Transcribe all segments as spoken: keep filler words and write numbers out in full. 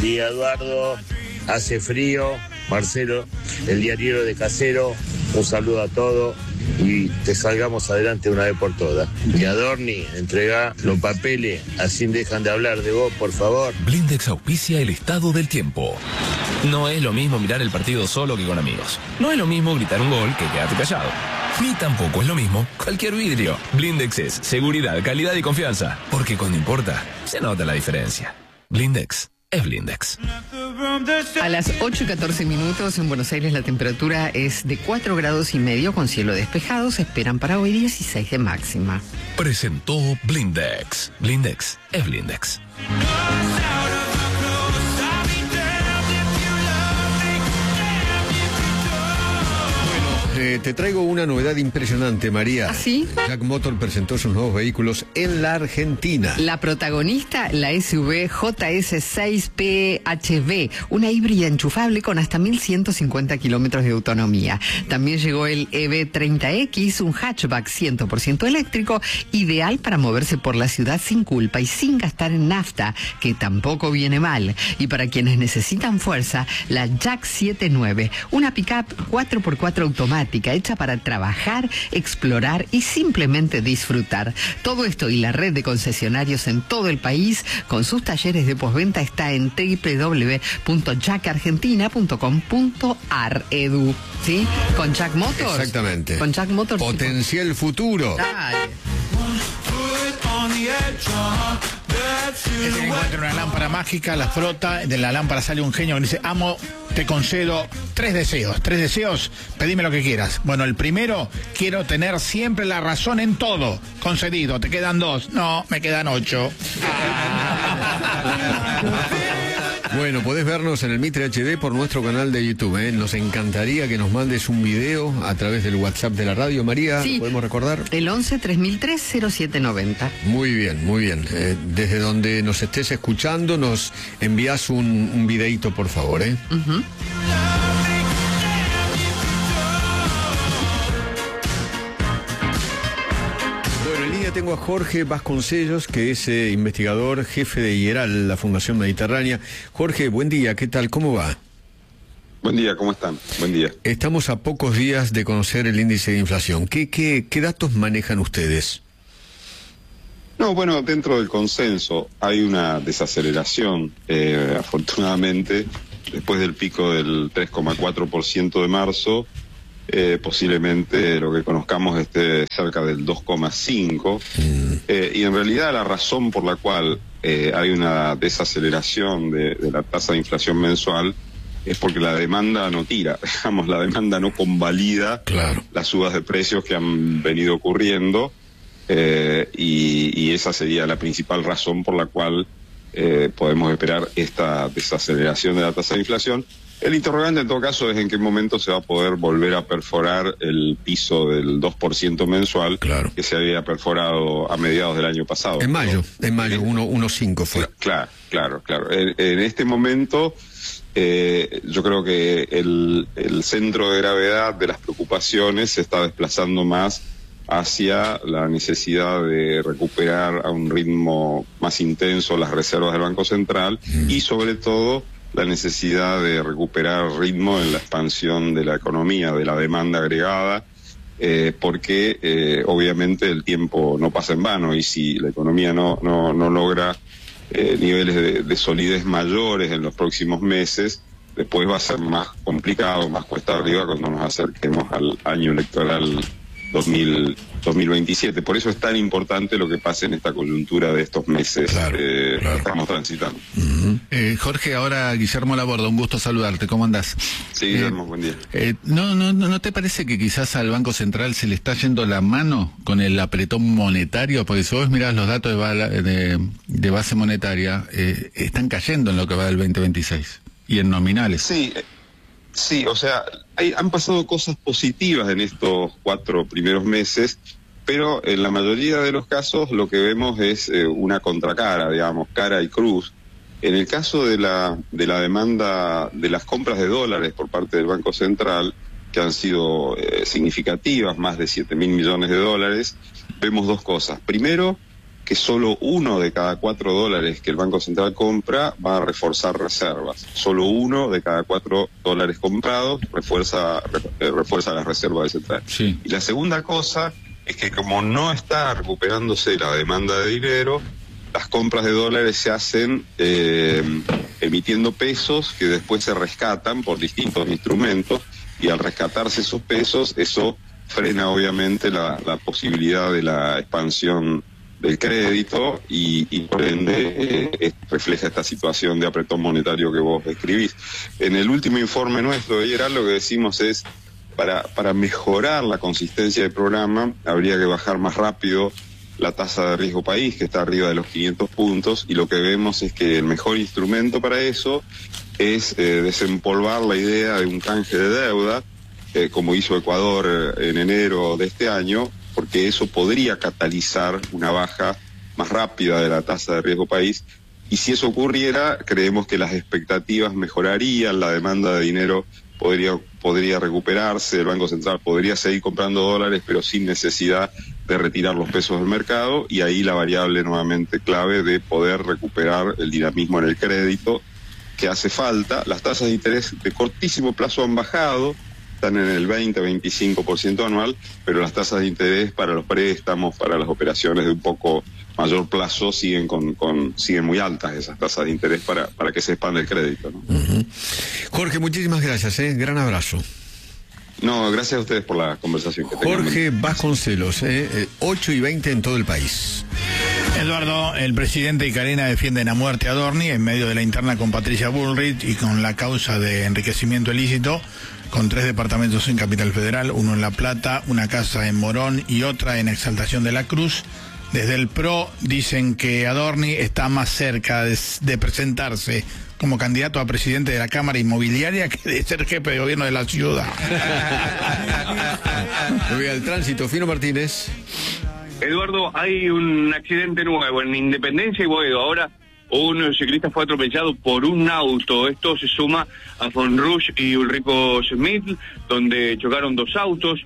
día, Eduardo. Hace frío. Marcelo, el diario de Casero, un saludo a todos y te salgamos adelante una vez por todas. Y Adorni, entrega los papeles, así dejan de hablar de vos, por favor. Blindex auspicia el estado del tiempo. No es lo mismo mirar el partido solo que con amigos. No es lo mismo gritar un gol que quedarte callado. Ni tampoco es lo mismo cualquier vidrio. Blindex es seguridad, calidad y confianza. Porque cuando importa, se nota la diferencia. Blindex es Blindex. A las ocho y catorce minutos en Buenos Aires la temperatura es de cuatro grados y medio con cielo despejado. Se esperan para hoy dieciséis de máxima. Presentó Blindex. Blindex es Blindex. Eh, te traigo una novedad impresionante, María. ¿Ah, sí? Jack Motor presentó sus nuevos vehículos en la Argentina. La protagonista, la S U V J S seis P H V, una híbrida enchufable con hasta mil ciento cincuenta kilómetros de autonomía. También llegó el E V treinta X, un hatchback cien por ciento eléctrico, ideal para moverse por la ciudad sin culpa y sin gastar en nafta, que tampoco viene mal. Y para quienes necesitan fuerza, la Jack setenta y nueve, una pickup cuatro por cuatro automática, hecha para trabajar, explorar y simplemente disfrutar. Todo esto y la red de concesionarios en todo el país con sus talleres de postventa está en doble u doble u doble u punto jack argentina punto com punto ar. Edu, ¿sí? Con Jack Motors. Exactamente. Con Jack Motors. Potencia el futuro. Dale. Que se encuentra una lámpara mágica, la frota, de la lámpara sale un genio que dice: amo, te concedo tres deseos. Tres deseos, pedime lo que quieras. Bueno, el primero, quiero tener siempre la razón en todo. Concedido, te quedan dos. No, me quedan ocho. Bueno, podés vernos en el Mitre H D por nuestro canal de YouTube, ¿eh? Nos encantaría que nos mandes un video a través del WhatsApp de la radio. María, Sí. ¿podemos recordar? El once tres mil tres cero siete noventa. Muy bien, muy bien. Eh, desde donde nos estés escuchando, nos envías un, un videíto, por favor, ¿eh? Uh-huh. Bueno, en línea tengo a Jorge Vasconcellos, que es eh, investigador, jefe de I E R A L, la Fundación Mediterránea. Jorge, buen día, ¿qué tal? ¿Cómo va? Buen día, ¿cómo están? Buen día. Estamos a pocos días de conocer el índice de inflación. ¿Qué, qué, qué datos manejan ustedes? No, bueno, dentro del consenso hay una desaceleración, eh, afortunadamente, después del pico del tres coma cuatro por ciento de marzo, eh, posiblemente lo que conozcamos esté cerca del dos coma cinco por ciento, mm. eh, y en realidad la razón por la cual eh, hay una desaceleración de, de la tasa de inflación mensual es porque la demanda no tira, digamos, la demanda no convalida Claro. las subas de precios que han venido ocurriendo. Eh, y, y esa sería la principal razón por la cual eh, podemos esperar esta desaceleración de la tasa de inflación. El interrogante en todo caso es en qué momento se va a poder volver a perforar el piso del dos por ciento mensual, Claro. que se había perforado a mediados del año pasado. En mayo, en mayo, uno coma cinco fue. Claro, claro, claro. En, en este momento eh, yo creo que el, el centro de gravedad de las preocupaciones se está desplazando más hacia la necesidad de recuperar a un ritmo más intenso las reservas del Banco Central mm. y sobre todo la necesidad de recuperar ritmo en la expansión de la economía, de la demanda agregada, eh, porque eh, obviamente el tiempo no pasa en vano y si la economía no, no, no logra eh, niveles de, de solidez mayores en los próximos meses, después va a ser más complicado, más cuesta arriba cuando nos acerquemos al año electoral dos mil veintisiete. Por eso es tan importante lo que pase en esta coyuntura de estos meses Claro, eh, claro. que estamos transitando. Uh-huh. Eh, Jorge, ahora Guillermo Laborda, un gusto saludarte, ¿cómo andás? Sí, Guillermo, eh, buen día. Eh, ¿no, no, ¿No te parece que quizás al Banco Central se le está yendo la mano con el apretón monetario? Porque si vos mirás los datos de, bala, de, de base monetaria, eh, están cayendo en lo que va del veinte veintiséis y en nominales. Sí, eh, sí, o sea, hay, han pasado cosas positivas en estos cuatro primeros meses, pero en la mayoría de los casos lo que vemos es eh, una contracara, digamos, cara y cruz. En el caso de la, de la demanda de las compras de dólares por parte del Banco Central, que han sido eh, significativas, más de siete mil millones de dólares, vemos dos cosas. Primero, que solo uno de cada cuatro dólares que el Banco Central compra va a reforzar reservas. Solo uno de cada cuatro dólares comprados refuerza, refuerza las reservas del Central. Sí. Y la segunda cosa es que como no está recuperándose la demanda de dinero, las compras de dólares se hacen eh, emitiendo pesos que después se rescatan por distintos instrumentos, y al rescatarse esos pesos, eso frena obviamente la, la posibilidad de la expansión del crédito y, y por ende eh, refleja esta situación de apretón monetario que vos describís. En el último informe nuestro de IERAL lo que decimos es, para, para mejorar la consistencia del programa, habría que bajar más rápido la tasa de riesgo país, que está arriba de los quinientos puntos, y lo que vemos es que el mejor instrumento para eso es eh, desempolvar la idea de un canje de deuda, eh, como hizo Ecuador eh, en enero de este año, porque eso podría catalizar una baja más rápida de la tasa de riesgo país, y si eso ocurriera, creemos que las expectativas mejorarían, la demanda de dinero podría, podría recuperarse, el Banco Central podría seguir comprando dólares, pero sin necesidad de retirar los pesos del mercado, y ahí la variable nuevamente clave de poder recuperar el dinamismo en el crédito que hace falta. Las tasas de interés de cortísimo plazo han bajado, están en el veinte a veinticinco por ciento anual, pero las tasas de interés para los préstamos, para las operaciones de un poco mayor plazo, siguen con, con siguen muy altas esas tasas de interés para, para que se expanda el crédito, ¿no? Uh-huh. Jorge, muchísimas gracias, ¿eh? Gran abrazo. No, gracias a ustedes por la conversación. Que Jorge Vasconcelos, eh, eh, ocho y veinte en todo el país. Eduardo, el presidente y Carena defienden a muerte a Adorni en medio de la interna con Patricia Bullrich y con la causa de enriquecimiento ilícito, con tres departamentos en Capital Federal, uno en La Plata, una casa en Morón y otra en Exaltación de la Cruz. Desde el P R O dicen que Adorni está más cerca de, de presentarse como candidato a presidente de la Cámara Inmobiliaria que de ser jefe de gobierno de la ciudad. Me voy al tránsito. Fino Martínez. Eduardo, hay un accidente nuevo en Independencia y Boedo. Ahora un ciclista fue atropellado por un auto. Esto se suma a Von Rush y Ulrico Smith, donde chocaron dos autos.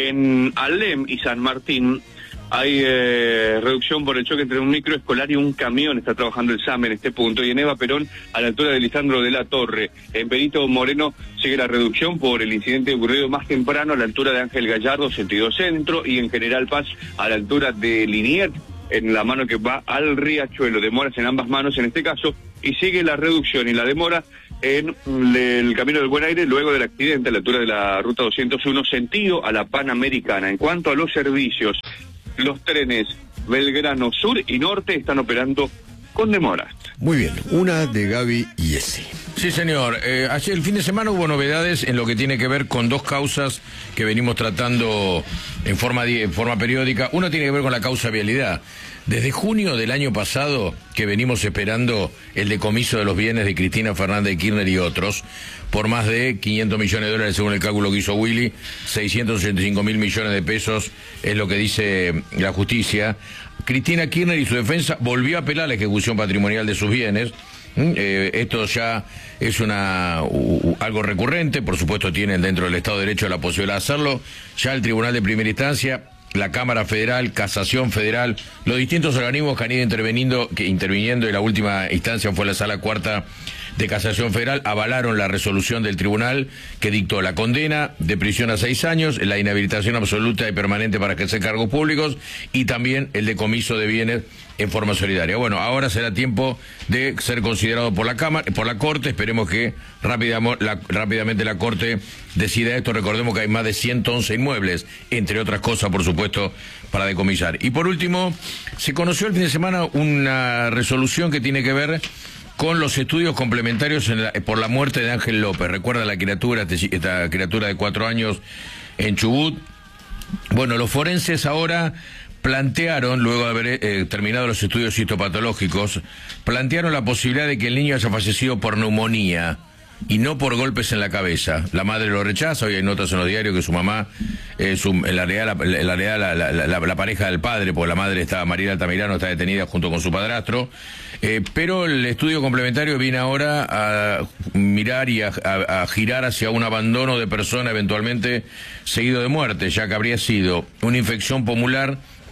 En Alem y San Martín hay eh, reducción por el choque entre un microescolar y un camión. Está trabajando el S A M en este punto. Y en Eva Perón, a la altura de Lisandro de la Torre. En Benito Moreno sigue la reducción por el incidente ocurrido más temprano a la altura de Ángel Gallardo, sentido centro. Y en General Paz, a la altura de Liniers, en la mano que va al Riachuelo. Demoras en ambas manos en este caso. Y sigue la reducción y la demora en el Camino del Buen Aire luego del accidente a la altura de la ruta doscientos uno, sentido a la Panamericana. En cuanto a los servicios, los trenes Belgrano Sur y Norte están operando con demoras. Muy bien, una de Gaby y ese. Sí, señor. Eh, ayer, el fin de semana, hubo novedades en lo que tiene que ver con dos causas que venimos tratando en forma, en forma periódica. Una tiene que ver con la causa vialidad. Desde junio del año pasado, que venimos esperando el decomiso de los bienes de Cristina Fernández de Kirchner y otros, por más de quinientos millones de dólares, según el cálculo que hizo Willy, seiscientos ochenta y cinco mil millones de pesos es lo que dice la justicia. Cristina Kirchner y su defensa volvió a apelar la ejecución patrimonial de sus bienes. Eh, esto ya es una uh, algo recurrente, por supuesto tienen dentro del Estado de Derecho la posibilidad de hacerlo. Ya el Tribunal de Primera Instancia, la Cámara Federal, Casación Federal, los distintos organismos que han ido interviniendo, que interviniendo y la última instancia fue la Sala Cuarta de Casación Federal, avalaron la resolución del tribunal que dictó la condena de prisión a seis años, la inhabilitación absoluta y permanente para ejercer cargos públicos y también el decomiso de bienes en forma solidaria. Bueno, ahora será tiempo de ser considerado por la Cámara, por la Corte. Esperemos que rápidamente la, rápidamente la Corte decida esto. Recordemos que hay más de ciento once inmuebles, entre otras cosas, por supuesto, para decomisar. Y por último, se conoció el fin de semana una resolución que tiene que ver con los estudios complementarios en la, por la muerte de Ángel López. Recuerda la criatura, esta criatura de cuatro años en Chubut. Bueno, los forenses ahora plantearon, luego de haber eh, terminado los estudios histopatológicos, plantearon la posibilidad de que el niño haya fallecido por neumonía y no por golpes en la cabeza. La madre lo rechaza, hoy hay notas en los diarios que su mamá, eh, su, en la realidad, la, en la, realidad la, la, la, la pareja del padre, porque la madre está, Mariela Altamirano, está detenida junto con su padrastro, eh, pero el estudio complementario viene ahora a mirar y a, a, a girar hacia un abandono de persona eventualmente seguido de muerte, ya que habría sido una infección pulmonar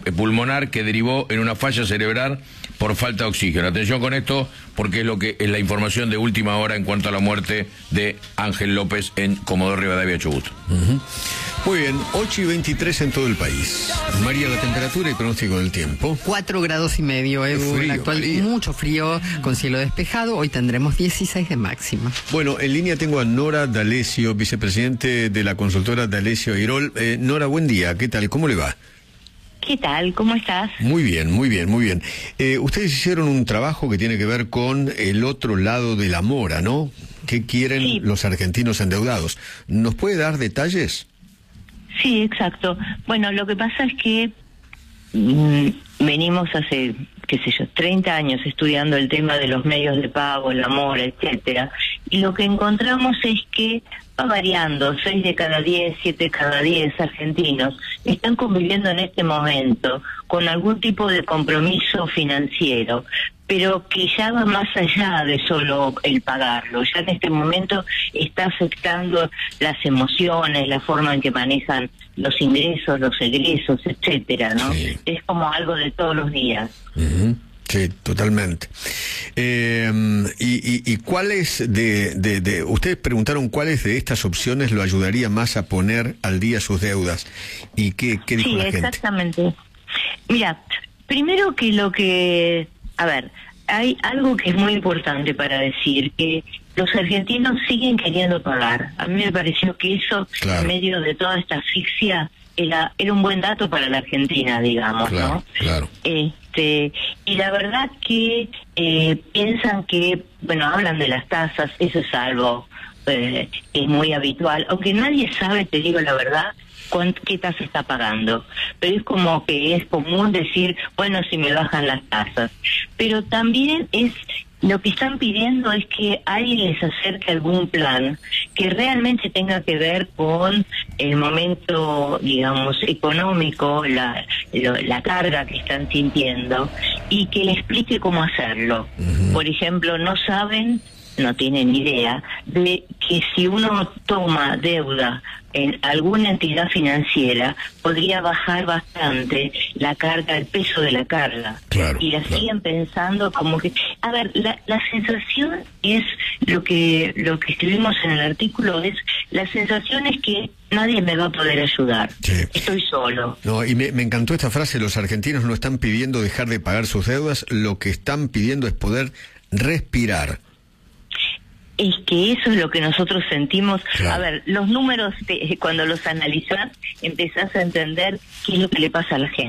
pulmonar que derivó en una falla cerebral por falta de oxígeno. Atención con esto, porque es lo que es la información de última hora en cuanto a la muerte de Ángel López en Comodoro Rivadavia, Chubut. Uh-huh. Muy bien, ocho y veintitrés en todo el país. María, la temperatura y pronóstico del tiempo. Cuatro grados y medio, Edu. Frío, En la actual, María. mucho frío, con cielo despejado. Hoy tendremos dieciséis de máxima. Bueno, en línea tengo a Nora D'Alessio, vicepresidente de la consultora D'Alessio Airol. Eh, Nora, buen día, ¿qué tal? ¿Cómo le va? ¿Qué tal? ¿Cómo estás? Muy bien, muy bien, muy bien. Eh, ustedes hicieron un trabajo que tiene que ver con el otro lado de la mora, ¿no? ¿Qué quieren Sí. los argentinos endeudados? ¿Nos puede dar detalles? Sí, exacto. Bueno, lo que pasa es que mm, venimos hace, qué sé yo, treinta años estudiando el tema de los medios de pago, la mora, etcétera, y lo que encontramos es que va variando, seis de cada diez, siete de cada diez argentinos están conviviendo en este momento con algún tipo de compromiso financiero, pero que ya va más allá de solo el pagarlo. Ya en este momento está afectando las emociones, la forma en que manejan los ingresos, los egresos, etcétera, ¿no? Sí. Es como algo de todos los días. Uh-huh. Sí, totalmente. Eh, y, y, ¿Y cuáles de, de, de... Ustedes preguntaron cuáles de estas opciones lo ayudaría más a poner al día sus deudas. ¿Y qué, qué dijo Sí, la gente? exactamente. Mira, primero que lo que... A ver, hay algo que es muy importante para decir, que los argentinos siguen queriendo pagar. A mí me pareció que eso, Claro. en medio de toda esta asfixia, era, era un buen dato para la Argentina, digamos, Claro, ¿no? claro. Este, y la verdad que eh, piensan que, bueno, hablan de las tasas, eso es algo eh, que es muy habitual, aunque nadie sabe, te digo la verdad, cuánto, qué tasa está pagando, pero es como que es común decir, bueno, si me bajan las tasas, pero también es... Lo que están pidiendo es que alguien les acerque algún plan que realmente tenga que ver con el momento, digamos, económico, la, lo, la carga que están sintiendo, y que le explique cómo hacerlo. Uh-huh. Por ejemplo, no saben, no tienen idea, de que si uno toma deuda en alguna entidad financiera, podría bajar bastante la carga, el peso de la carga. Claro, y la claro. siguen pensando como que... A ver, la, la sensación es, lo que lo que escribimos en el artículo, es, la sensación es que nadie me va a poder ayudar. Sí. Estoy solo. No, y me, me encantó esta frase, los argentinos no están pidiendo dejar de pagar sus deudas, lo que están pidiendo es poder respirar. Es que eso es lo que nosotros sentimos. Claro. A ver, los números, te, cuando los analizás, empezás a entender qué es lo que le pasa a la gente.